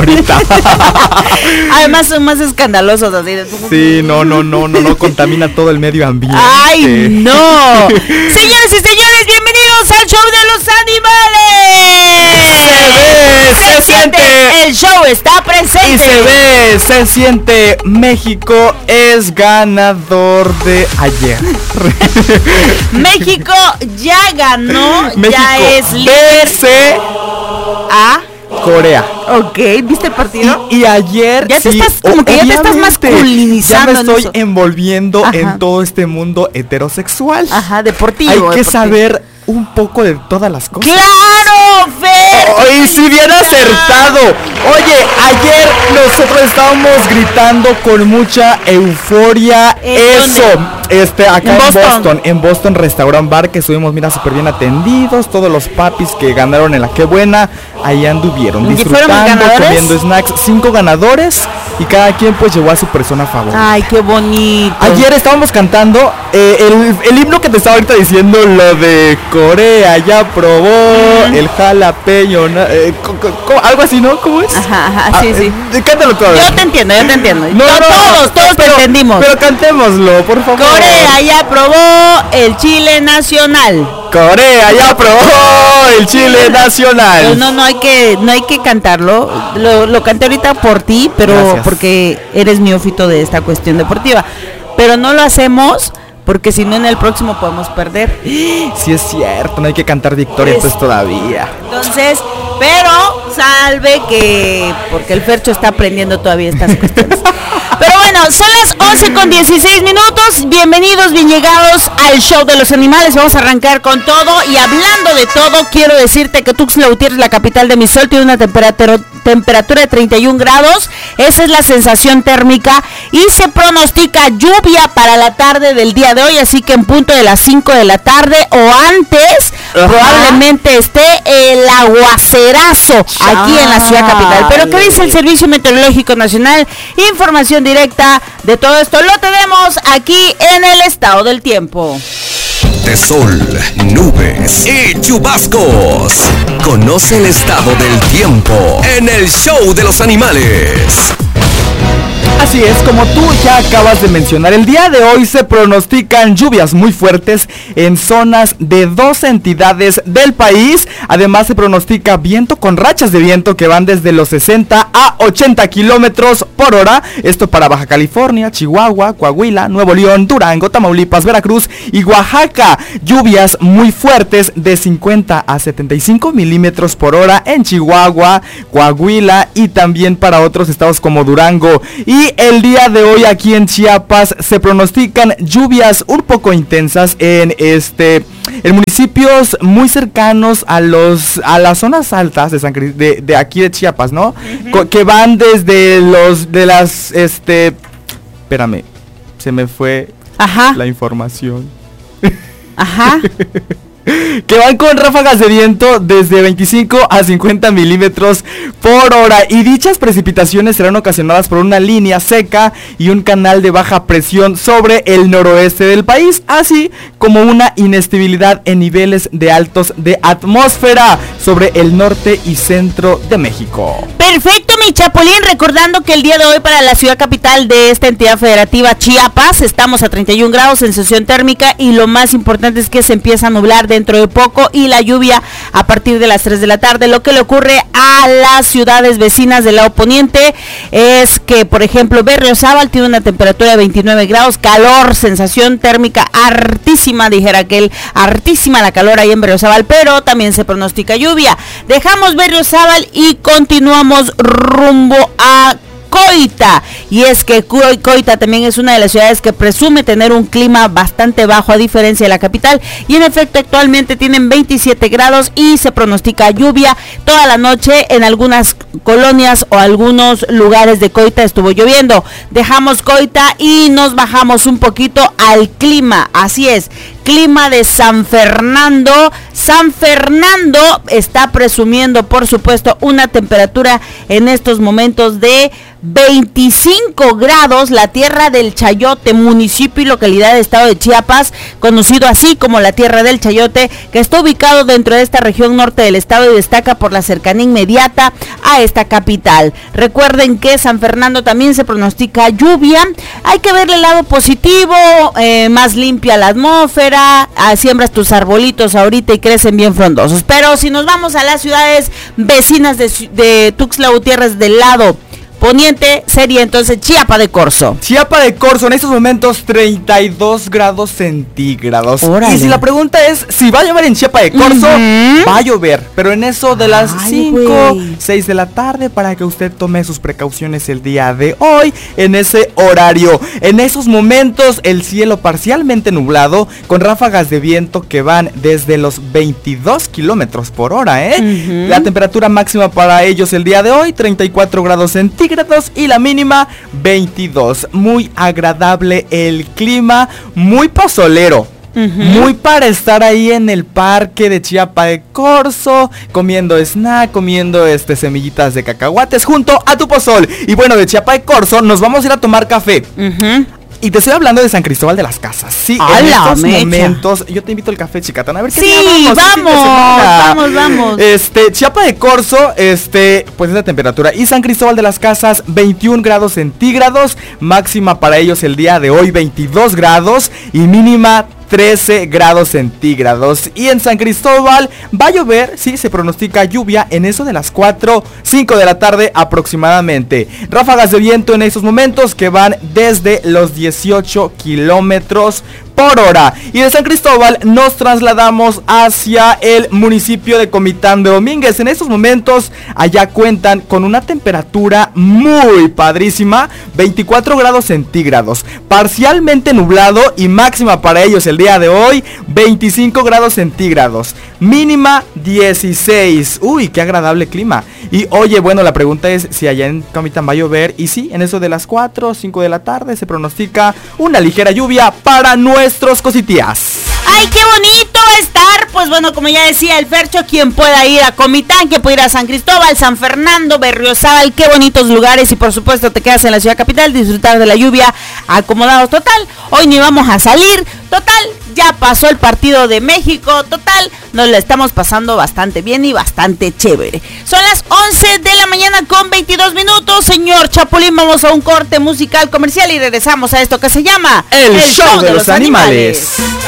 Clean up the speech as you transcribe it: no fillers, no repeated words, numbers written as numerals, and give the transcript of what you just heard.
ahorita. Además son más escandalosos así. Sí, no, contamina todo el medio ambiente. ¡Ay, no! Señores y señores, bienvenidos al show de los animales. Se siente. El show está presente. Y se siente. México es ganador de ayer. México ya ganó, México ya es líder. A Corea. Ok, ¿viste el partido? Y ayer ya te estás, como que ya te estás masculinizando. Ya me estoy envolviendo en todo este mundo heterosexual. Ajá, deportivo. Hay que deportivo. saber un poco de todas las cosas. ¡Claro, Fer! ¡Ay, sí, bien acertado! Oye, ayer nosotros estábamos gritando con mucha euforia. Acá en Boston Restaurant Bar, que estuvimos, mira, súper bien atendidos. Todos los papis que ganaron en la Qué Buena, ahí anduvieron, disfrutando, comiendo snacks. 5 ganadores y cada quien pues llevó a su persona favorita. ¡Ay, qué bonito! Ayer estábamos cantando el himno que te estaba ahorita diciendo, lo de Corea ya probó el jalapeño, algo así, ¿no? ¿Cómo es? Ajá, sí. Cántalo todo. Yo te entiendo. Todos te entendimos. Pero cantémoslo, por favor. Corea ya probó el chile nacional. Corea ya probó el chile nacional. Pero no hay que cantarlo. Lo canté ahorita por ti, pero gracias. Porque eres neófito de esta cuestión deportiva. Pero no lo hacemos porque si no en el próximo podemos perder. Sí es cierto, no hay que cantar victoria pues todavía. Entonces, pero salve que porque el Fercho está aprendiendo todavía estas cuestiones. Pero bueno, son las 11:16. Bienvenidos, bien llegados al show de los animales. Vamos a arrancar con todo. Y hablando de todo, quiero decirte que Tuxtla Gutiérrez, la capital de Misol, tiene una temperatura de 31 grados. Esa es la sensación térmica. Y se pronostica lluvia para la tarde del día de hoy. Así que en punto de las 5 de la tarde o antes, probablemente esté el aguacerazo aquí en la ciudad capital. Pero ¿qué dice el Servicio Meteorológico Nacional? Información directa de todo esto lo tenemos aquí en el estado del tiempo. De sol, nubes y chubascos. Conoce el estado del tiempo en el show de los animales. Así es, como tú ya acabas de mencionar, el día de hoy se pronostican lluvias muy fuertes en zonas de 2 entidades del país. Además se pronostica viento con rachas de viento que van desde los 60 a 80 kilómetros por hora. Esto para Baja California, Chihuahua, Coahuila, Nuevo León, Durango, Tamaulipas, Veracruz y Oaxaca. Lluvias muy fuertes de 50 a 75 milímetros por hora en Chihuahua, Coahuila y también para otros estados como Durango. Y el día de hoy aquí en Chiapas se pronostican lluvias un poco intensas en municipios muy cercanos a las zonas altas de aquí de Chiapas, ¿no? Uh-huh. Que van desde espérame, se me fue la información. Ajá. Que van con ráfagas de viento desde 25 a 50 milímetros por hora. Y dichas precipitaciones serán ocasionadas por una línea seca y un canal de baja presión sobre el noroeste del país, así como una inestabilidad en niveles de altos de atmósfera sobre el norte y centro de México. Perfecto, mi Chapulín, recordando que el día de hoy para la ciudad capital de esta entidad federativa, Chiapas, estamos a 31 grados en sensación térmica y lo más importante es que se empieza a nublar dentro de poco y la lluvia a partir de las 3 de la tarde. Lo que le ocurre a las ciudades vecinas del lado poniente es que, por ejemplo, Berriozábal tiene una temperatura de 29 grados, calor, sensación térmica hartísima, dijera aquel, hartísima la calor ahí en Berriozábal, pero también se pronostica lluvia. Dejamos Berriozábal y continuamos rumbo a Coita, y es que Coita también es una de las ciudades que presume tener un clima bastante bajo a diferencia de la capital, y en efecto actualmente tienen 27 grados y se pronostica lluvia toda la noche. En algunas colonias o algunos lugares de Coita estuvo lloviendo. Dejamos Coita y nos bajamos un poquito al clima, así es, clima de San Fernando. San Fernando está presumiendo, por supuesto, una temperatura en estos momentos de 25 grados, la tierra del Chayote, municipio y localidad del estado de Chiapas, conocido así como la tierra del Chayote, que está ubicado dentro de esta región norte del estado y destaca por la cercanía inmediata a esta capital. Recuerden que San Fernando también se pronostica lluvia, hay que verle el lado positivo, más limpia la atmósfera, siembras tus arbolitos ahorita y crecen bien frondosos. Pero si nos vamos a las ciudades vecinas de Tuxtla Gutiérrez del lado poniente, sería entonces Chiapa de Corzo. Chiapa de Corzo, en estos momentos 32 grados centígrados. Órale. Y si la pregunta es si va a llover en Chiapa de Corzo, va a llover, pero en eso de las 5, 6 de la tarde, para que usted tome sus precauciones el día de hoy, en ese horario. En esos momentos el cielo parcialmente nublado, con ráfagas de viento que van desde los 22 kilómetros por hora, La temperatura máxima para ellos el día de hoy, 34 grados centígrados, y la mínima 22. Muy agradable el clima, muy pozolero. Muy para estar ahí en el parque de Chiapa de Corzo, comiendo snack, comiendo semillitas de cacahuates junto a tu pozol. Y bueno, de Chiapa de Corzo nos vamos a ir a tomar café. Y te estoy hablando de San Cristóbal de las Casas. Sí, en estos momentos yo te invito al café, Chicatana. A ver qué día vamos. Vamos. Chiapa de Corzo, pues es la temperatura. Y San Cristóbal de las Casas, 21 grados centígrados. Máxima para ellos el día de hoy, 22 grados. Y mínima 13 grados centígrados. Y en San Cristóbal va a llover, sí, se pronostica lluvia en eso de las 4, 5 de la tarde aproximadamente. Ráfagas de viento en esos momentos que van desde los 18 kilómetros por hora. Y de San Cristóbal nos trasladamos hacia el municipio de Comitán de Domínguez. En estos momentos allá cuentan con una temperatura muy padrísima, 24 grados centígrados, parcialmente nublado y máxima para ellos el día de hoy 25 grados centígrados, mínima 16. Uy, qué agradable clima. Y oye, bueno, la pregunta es si allá en Comitán va a llover. Y sí, en eso de las 4 o 5 de la tarde se pronostica una ligera lluvia para nuestros cositías. ¡Ay, qué bonito va a estar! Pues bueno, como ya decía el Fercho, quien pueda ir a Comitán, quien pueda ir a San Cristóbal, San Fernando, Berriozábal, qué bonitos lugares. Y por supuesto te quedas en la ciudad capital, disfrutar de la lluvia, acomodados. Total, hoy ni vamos a salir, total, ya pasó el partido de México, total, nos la estamos pasando bastante bien y bastante chévere. Son las 11 de la mañana con 22 minutos, señor Chapulín, vamos a un corte musical comercial y regresamos a esto que se llama El Show de los Animales.